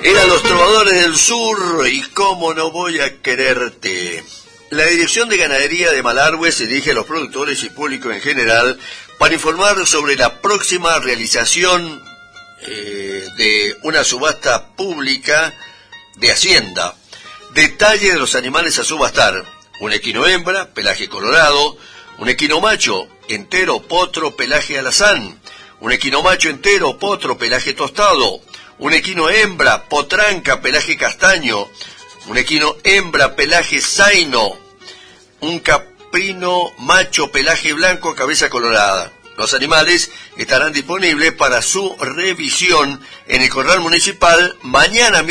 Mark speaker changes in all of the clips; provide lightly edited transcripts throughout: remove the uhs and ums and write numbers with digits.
Speaker 1: Eran los Trovadores del Sur y cómo no voy a quererte. La Dirección de Ganadería de Malargüe se dirige a los productores y público en general para informar sobre la próxima realización de una subasta pública de Hacienda. Detalle de los animales a subastar: un equino hembra, pelaje colorado; un equino macho, entero, potro, pelaje alazán; un equino macho entero, potro, pelaje tostado; un equino hembra, potranca, pelaje castaño; un equino hembra, pelaje zaino; un caprino macho, pelaje blanco, cabeza colorada. Los animales estarán disponibles para su revisión en el corral municipal mañana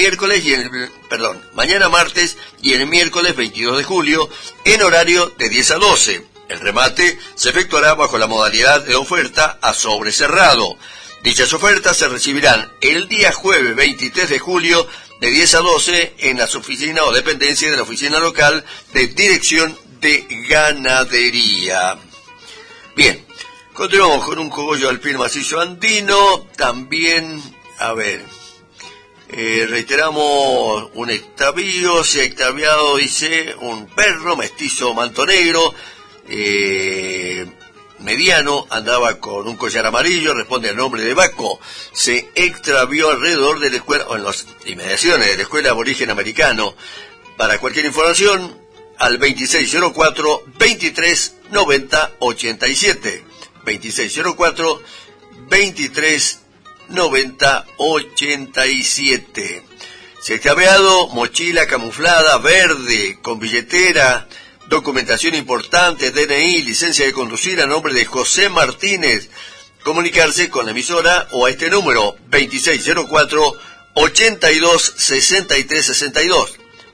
Speaker 1: martes y el miércoles 22 de julio en horario de 10 a 12. El remate se efectuará bajo la modalidad de oferta a sobre cerrado. Dichas ofertas se recibirán el día jueves 23 de julio de 10 a 12 en las oficinas o dependencias de la oficina local de Dirección de Ganadería. Bien, continuamos con un cogollo al pie macizo andino. También, reiteramos un extravío. Se ha extraviado, dice, un perro mestizo manto negro, mediano, andaba con un collar amarillo, responde al nombre de Baco. Se extravió alrededor de la escuela, o en las inmediaciones de la escuela aborigen americano. Para cualquier información, al 2604-2390-87. 2604-2390-87. Se ha extraviado mochila camuflada verde con billetera, documentación importante, DNI, licencia de conducir a nombre de José Martínez. Comunicarse con la emisora o a este número 2604-826362.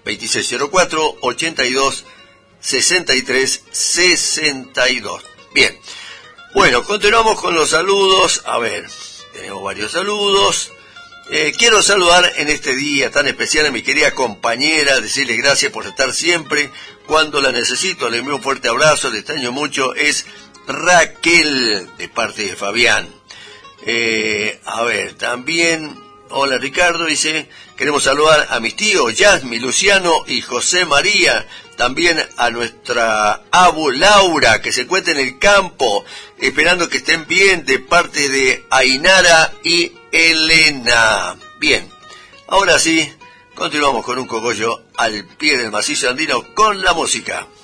Speaker 1: 2604-826362. Bien. Bueno, continuamos con los saludos. Tenemos varios saludos. Quiero saludar en este día tan especial a mi querida compañera, decirle gracias por estar siempre cuando la necesito. Le envío un fuerte abrazo, le extraño mucho. Es Raquel, de parte de Fabián. También, hola Ricardo, dice, queremos saludar a mis tíos Yasmi, Luciano y José María. También a nuestra abu Laura, que se encuentra en el campo, esperando que estén bien, de parte de Ainara y Elena. Bien, ahora sí, continuamos con un cogollo al pie del macizo andino con la música.